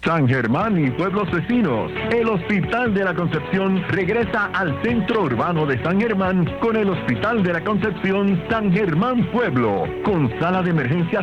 San Germán y pueblos vecinos, el Hospital de la Concepción regresa al centro urbano de San Germán con el Hospital de la Concepción San Germán Pueblo, con sala de emergencias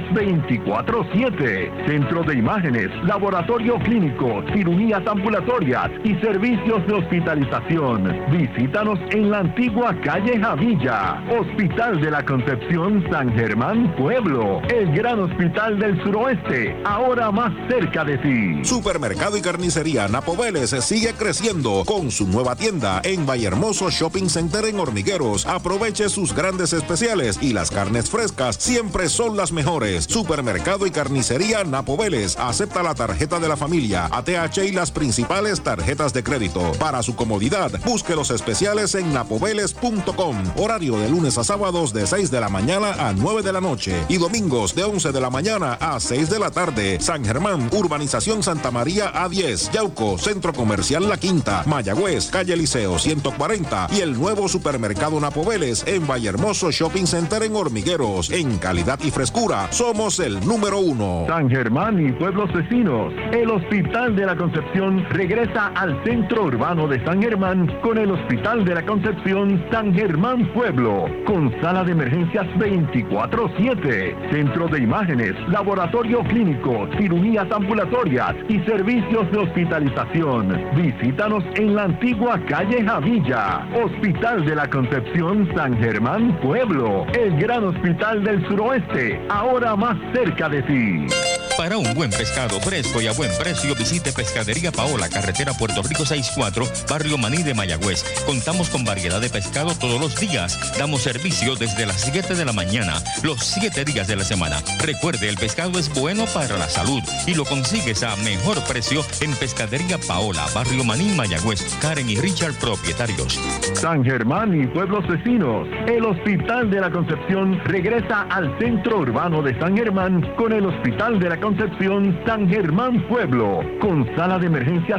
24/7, centro de imágenes, laboratorio clínico, cirugías ambulatorias y servicios de hospitalización. Visítanos en la antigua calle Javilla. Hospital de la Concepción San Germán Pueblo, el gran hospital del suroeste, ahora más cerca de ti. Supermercado y carnicería Napo Vélez sigue creciendo con su nueva tienda en Vallehermoso Shopping Center en Hormigueros. Aproveche sus grandes especiales y las carnes frescas siempre son las mejores. Supermercado y carnicería Napo Vélez acepta la tarjeta de la familia, ATH y las principales tarjetas de crédito. Para su comodidad, busque los especiales en napoveles.com. Horario de lunes a sábados de 6 de la mañana a 9 de la noche y domingos de 11 de la mañana a 6 de la tarde. San Germán, Urbanización Santa María A10, Yauco, Centro Comercial La Quinta, Mayagüez, Calle Liceo 140 y el nuevo supermercado Napo Vélez en Vallehermoso Shopping Center en Hormigueros. En calidad y frescura, somos el número 1. San Germán y pueblos vecinos, el Hospital de la Concepción regresa al centro urbano de San Germán con el Hospital de la Concepción San Germán Pueblo, con sala de emergencias 24/7, centro de imágenes, laboratorio clínico, cirugías ambulatorias y servicios de hospitalización. Visítanos en la antigua calle Javilla. Hospital de la Concepción San Germán Pueblo, el gran hospital del suroeste, ahora más cerca de ti. Para un buen pescado fresco y a buen precio, visite Pescadería Paola, carretera Puerto Rico 64, Barrio Maní de Mayagüez. Contamos con variedad de pescado todos los días. Damos servicio desde las 7 de la mañana, los 7 días de la semana. Recuerde, el pescado es bueno para la salud y lo consigues a mejor precio en Pescadería Paola, Barrio Maní, Mayagüez. Karen y Richard, propietarios. San Germán y pueblos vecinos, el Hospital de la Concepción regresa al centro urbano de San Germán con el Hospital de la Concepción San Germán Pueblo, con sala de emergencias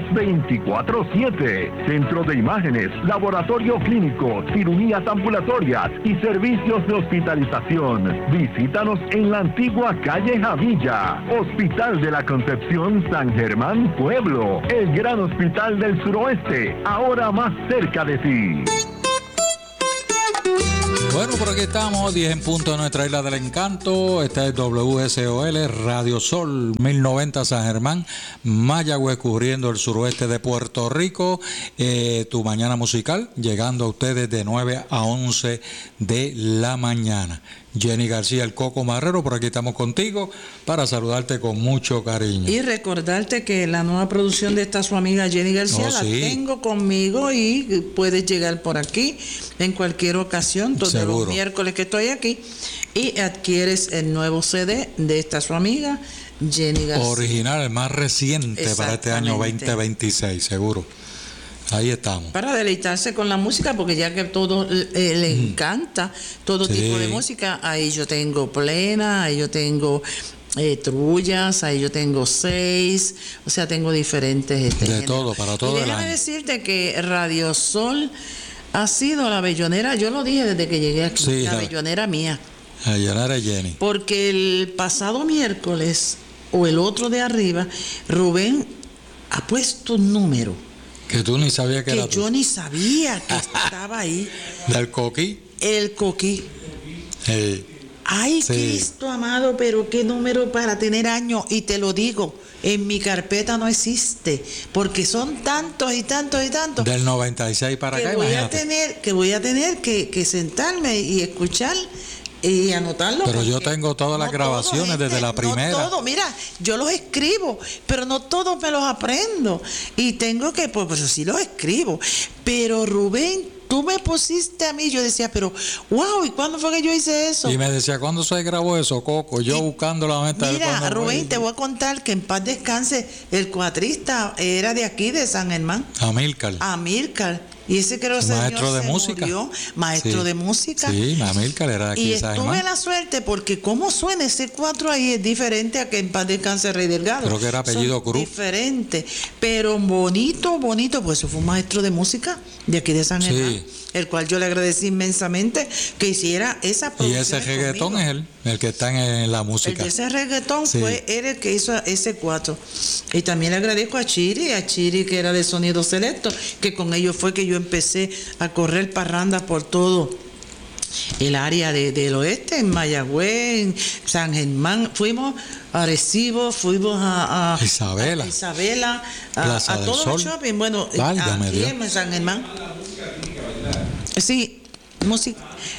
24/7, centro de imágenes, laboratorio clínico, cirugías ambulatorias y servicios de hospitalización. Visítanos en la antigua calle Javilla. Hospital de la Concepción San Germán Pueblo, el gran hospital del suroeste, ahora más cerca de ti. Bueno, por aquí estamos, 10 en punto de nuestra isla del encanto. Esta es WSOL, Radio Sol 1090 San Germán, Mayagüez, cubriendo el suroeste de Puerto Rico. Tu mañana musical, llegando a ustedes de 9 a 11 de la mañana. Jenny García, el Coco Marrero, por aquí estamos contigo para saludarte con mucho cariño. Y recordarte que la nueva producción de esta su amiga Jenny García la tengo conmigo y puedes llegar por aquí en cualquier ocasión, todos los miércoles que estoy aquí, y adquieres el nuevo CD de esta su amiga Jenny García. Original, el más reciente para este año 2026, seguro. Ahí estamos. Para deleitarse con la música, porque ya que todo le encanta todo tipo de música, ahí yo tengo plena, ahí yo tengo trullas, ahí yo tengo 6, o sea, tengo diferentes de todo, para todo el año. Déjame decirte que Radio Sol ha sido la bellonera, yo lo dije desde que llegué aquí, la bellonera mía. La bellonera Jenny. Porque el pasado miércoles, o el otro de arriba, Rubén ha puesto un número que tú ni sabías que era tú. Que yo ni sabía que estaba ahí. ¿Del coquí? El coquí. Ay, Cristo amado, pero qué número para tener años. Y te lo digo, en mi carpeta no existe, porque son tantos y tantos y tantos. Del 96 para acá, imagínate. Voy a tener que sentarme y escuchar y anotarlo. Pero yo tengo todas las grabaciones desde la primera. No todo, mira, yo los escribo, pero no todos me los aprendo. Y tengo que, pues sí los escribo. Pero Rubén, tú me pusiste a mí, yo decía, pero wow, ¿y cuándo fue que yo hice eso? Y me decía, ¿cuándo se grabó eso, Coco? Yo buscando la meta. Mira, Rubén, te voy a contar que en paz descanse, el cuatrista era de aquí, de San Germán. Amílcar. Y ese creo que maestro de música. Murió, maestro de música. Sí, Amílcar era de aquí de San Germán. Y tuve la suerte porque cómo suena ese 4 ahí es diferente a que en paz descanse Rey Delgado. Creo que era apellido Cruz. Diferente, pero bonito, pues eso fue un maestro de música de aquí de San Germán. el cual yo le agradecí inmensamente que hiciera esa producción. Y ese reggaetón conmigo. Es el que está en la música. Ese reggaetón fue él el que hizo ese 4. Y también le agradezco a Chiri que era de Sonido Selecto, que con ellos fue que yo empecé a correr parrandas por todo el área del oeste, en Mayagüez, en San Germán, fuimos a Arecibo, fuimos a Isabela, a todos los shopping, bueno, aquí en San Germán. Sí, música.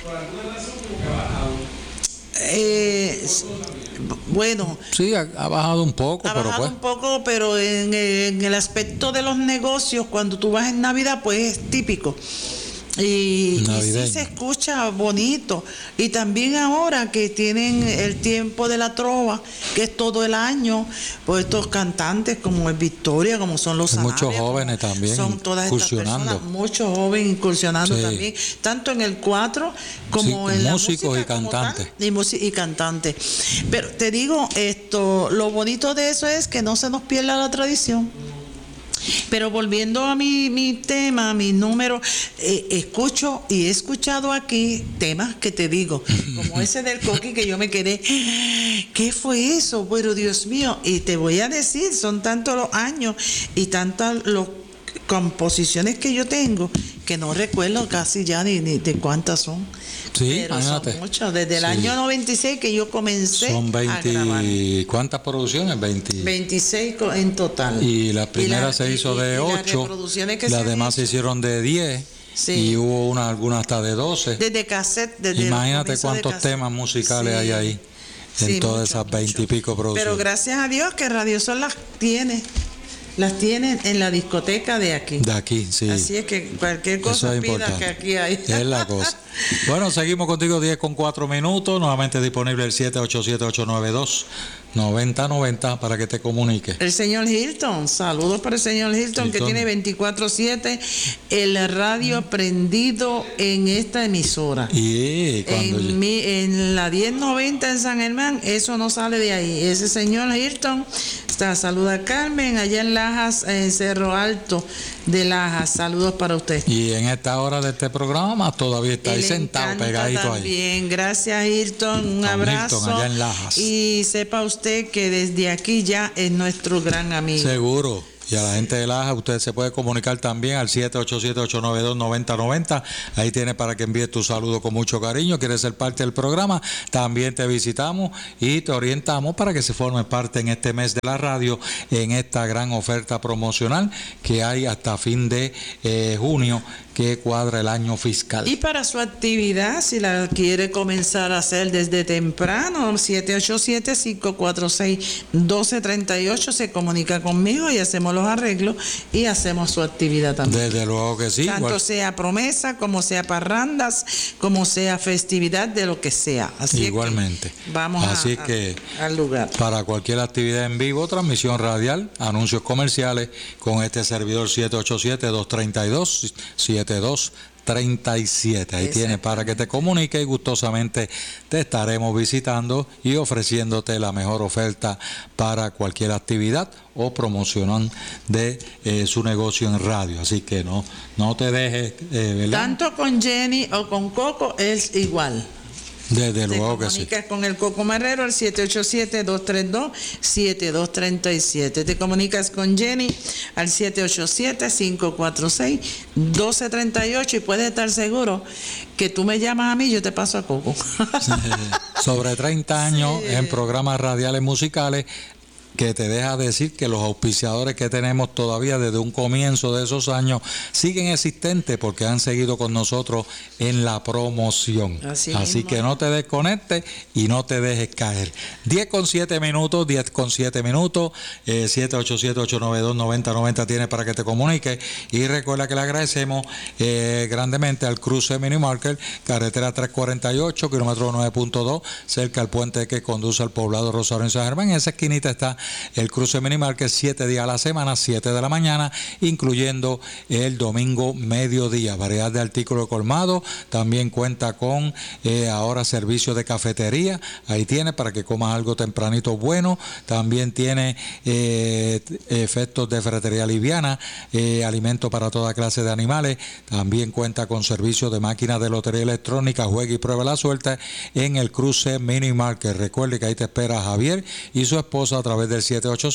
Bueno, sí, ha bajado un poco, pero en el aspecto de los negocios, cuando tú vas en Navidad, pues es típico. Y sí se escucha bonito. Y también ahora que tienen el tiempo de la trova, que es todo el año, pues estos cantantes como es Victoria, como son los Sanabria, muchos jóvenes también son todas estas personas, muchos jóvenes incursionando también, tanto en el 4 como en la música, y cantantes. Y cantantes. Pero te digo esto, lo bonito de eso es que no se nos pierda la tradición. Pero volviendo a mi tema, mi número, escucho y he escuchado aquí temas que te digo, como ese del Coqui, que yo me quedé, ¿qué fue eso? Pero Dios mío, y te voy a decir, son tantos los años y tantas las composiciones que yo tengo que no recuerdo casi ya ni de cuántas son. Sí, pero son muchas. Desde el año 96 que yo comencé son 20, a grabar. ¿Cuántas producciones? 26 en total. Y la primera se hizo de 8, las demás se hicieron de 10. Sí. Y hubo algunas hasta de 12. Desde cassette, imagínate cuántos temas musicales hay ahí en todas esas 20 y pico producciones. Pero gracias a Dios que Radio Sol las tienen en la discoteca de aquí. De aquí, sí. Así es que cualquier cosa es pida importante. que aquí hay. Es la cosa. Bueno, seguimos contigo 10:04. Nuevamente disponible el 787-892-9090 para que te comunique. El señor Hilton, saludos para el señor Hilton. Que tiene 24/7 el radio prendido en esta emisora. Y en la 1090 en San Germán, eso no sale de ahí. Ese señor Hilton saluda a Carmen allá en Lajas, en Cerro Alto de Lajas. Saludos para usted. Y en esta hora de este programa todavía está ahí sentado, pegadito también. Ahí. Gracias, Hilton. Un abrazo. Hilton, allá en Lajas. Y sepa usted que desde aquí ya es nuestro gran amigo. Seguro. Y a la gente de Lajas, usted se puede comunicar también al 787-892-9090. Ahí tiene para que envíes tu saludo con mucho cariño. ¿Quieres ser parte del programa? También te visitamos y te orientamos para que se forme parte en este mes de la radio, en esta gran oferta promocional que hay hasta fin de junio, que cuadra el año fiscal. Y para su actividad, si la quiere comenzar a hacer desde temprano, 787-546-1238, se comunica conmigo y hacemos los arreglos y hacemos su actividad también. Desde luego que sí. Tanto sea promesa, como sea parrandas, como sea festividad, de lo que sea. Así igualmente. Vamos al lugar. Para cualquier actividad en vivo, transmisión radial, anuncios comerciales, con este servidor 787-232-7237. Ahí tienes para que te comunique y gustosamente te estaremos visitando y ofreciéndote la mejor oferta para cualquier actividad o promoción de su negocio en radio. Así que no te dejes, ¿verdad? Tanto con Jenny o con Coco es igual. Desde luego que sí. Te comunicas con el Coco Marrero al 787-232-7237. Te comunicas con Jenny al 787-546-1238 y puedes estar seguro que tú me llamas a mí y yo te paso a Coco. Sobre 30 años en programas radiales musicales, que te deja decir que los auspiciadores que tenemos todavía desde un comienzo de esos años siguen existentes porque han seguido con nosotros en la promoción. Así que no te desconectes y no te dejes caer. 10:07 minutos, 787-892-9090 tiene para que te comuniques. Y recuerda que le agradecemos grandemente al Cruce Mini Market, carretera 348, kilómetro 9.2, cerca al puente que conduce al poblado Rosario en San Germán. En esa esquinita está el cruce Mini Market 7 días a la semana, 7 de la mañana, incluyendo el domingo mediodía. Variedad de artículos colmados. También cuenta con ahora servicio de cafetería. Ahí tiene para que comas algo tempranito bueno. También tiene efectos de ferretería liviana, alimentos para toda clase de animales. También cuenta con servicio de máquinas de lotería electrónica, juega y prueba la suerte en el cruce Mini Market. Recuerde que ahí te espera Javier y su esposa a través del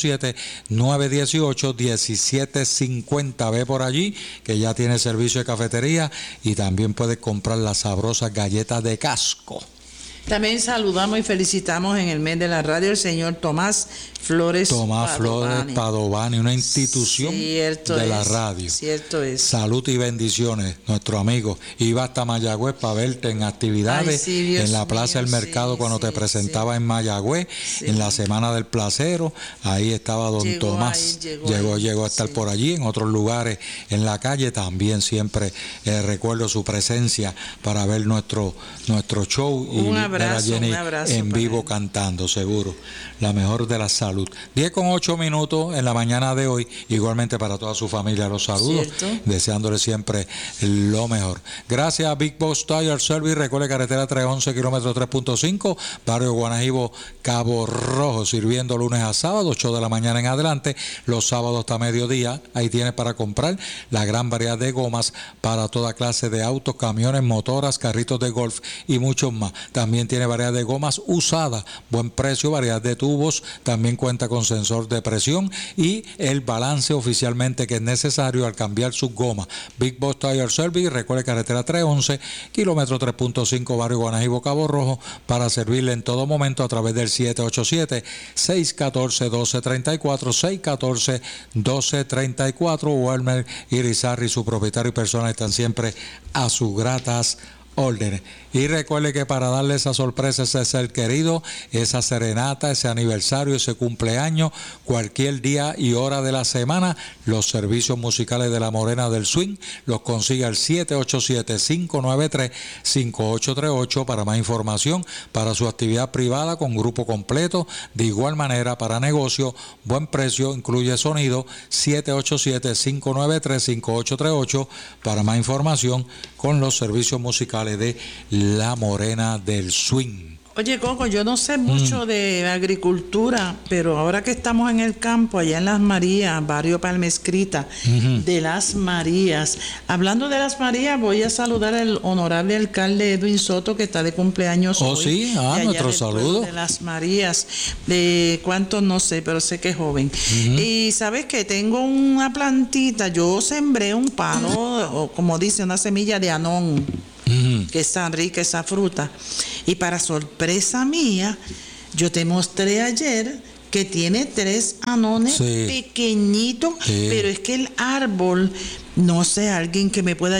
787-918-1750. Ve por allí que ya tiene servicio de cafetería y también puedes comprar las sabrosas galletas de Casco. También saludamos y felicitamos en el mes de la radio al señor Tomás Flores Padovani, una institución de la radio. Cierto es. Salud y bendiciones, nuestro amigo. Iba hasta Mayagüez para verte en actividades en la Plaza del Mercado cuando te presentaba en Mayagüez, en la Semana del Placero. Ahí estaba don Tomás. Llegó a estar por allí, en otros lugares en la calle. También siempre recuerdo su presencia para ver nuestro show y ver a Jenny en vivo cantando, seguro. La mejor de la salud. 10:08 en la mañana de hoy, igualmente para toda su familia los saludos, deseándole siempre lo mejor. Gracias a Big Boss Tire Service. Recuerde carretera 311, kilómetro 3.5, barrio Guanajibo, Cabo Rojo, sirviendo lunes a sábado, 8 de la mañana en adelante, los sábados hasta mediodía. Ahí tienes para comprar la gran variedad de gomas para toda clase de autos, camiones, motoras, carritos de golf y muchos más. También tiene variedad de gomas usadas, buen precio, variedad de tubos. También cuenta con sensor de presión y el balance oficialmente que es necesario al cambiar sus gomas. Big Boss Tire Service. Recuerde carretera 311, kilómetro 3.5, barrio Guanajibo, Cabo Rojo, para servirle en todo momento a través del 787-614-1234, 614-1234. Walmer Irizarry, su propietario y persona, están siempre a sus gratas órdenes. Y recuerde que para darle esa sorpresa, ese ser querido, esa serenata, ese aniversario, ese cumpleaños, cualquier día y hora de la semana, los servicios musicales de la Morena del Swing los consigue al 787-593-5838 para más información, para su actividad privada con grupo completo. De igual manera, para negocio, buen precio, incluye sonido, 787-593-5838 para más información con los servicios musicales de la Morena del Swing. Oye, Coco, yo no sé mucho de agricultura, pero ahora que estamos en el campo, allá en Las Marías, barrio Palmescrita, de Las Marías. Hablando de Las Marías, voy a saludar al honorable alcalde Edwin Soto, que está de cumpleaños hoy. Sí, nuestro saludo. De Las Marías, de cuántos no sé, pero sé que es joven. Y sabes que tengo una plantita, yo sembré un palo, o como dice, una semilla de anón. Que es tan rica esa fruta. Y para sorpresa mía, yo te mostré ayer que tiene 3 anones pequeñitos, pero es que el árbol, no sé, alguien que me pueda